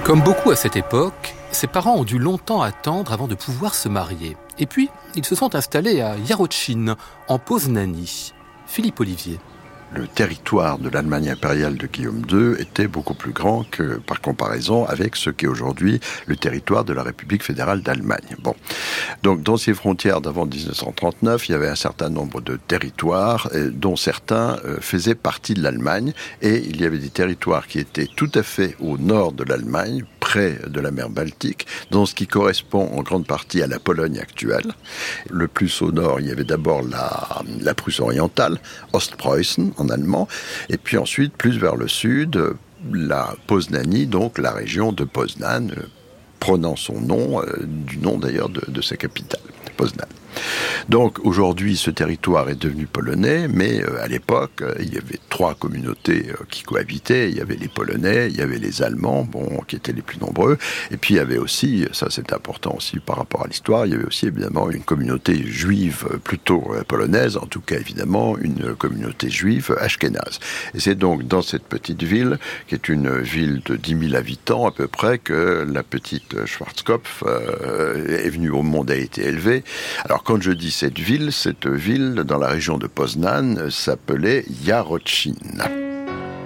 Comme beaucoup à cette époque, ses parents ont dû longtemps attendre avant de pouvoir se marier. Et puis, ils se sont installés à Jarocin, en Poznanie. Philippe Olivier. Le territoire de l'Allemagne impériale de Guillaume II était beaucoup plus grand que, par comparaison avec ce qu'est aujourd'hui le territoire de la République fédérale d'Allemagne. Bon. Donc, dans ces frontières d'avant 1939, il y avait un certain nombre de territoires, dont certains faisaient partie de l'Allemagne, et il y avait des territoires qui étaient tout à fait au nord de l'Allemagne, près de la mer Baltique, dans ce qui correspond en grande partie à la Pologne actuelle. Le plus au nord, il y avait d'abord la Prusse orientale, Ostpreußen en allemand, et puis ensuite, plus vers le sud, la Poznanie, donc la région de Poznan, prenant son nom, du nom d'ailleurs de sa capitale, Poznan. Donc aujourd'hui, ce territoire est devenu polonais, mais à l'époque, il y avait trois communautés qui cohabitaient. Il y avait les Polonais, il y avait les Allemands, qui étaient les plus nombreux, et puis il y avait aussi, ça c'est important aussi par rapport à l'histoire, il y avait aussi évidemment une communauté juive plutôt polonaise, en tout cas évidemment une communauté juive ashkénaze. Et c'est donc dans cette petite ville, qui est une ville de 10 000 habitants à peu près, que la petite Schwarzkopf est venue au monde, a été élevée. Alors quand je dis cette ville dans la région de Poznan s'appelait Jarocin.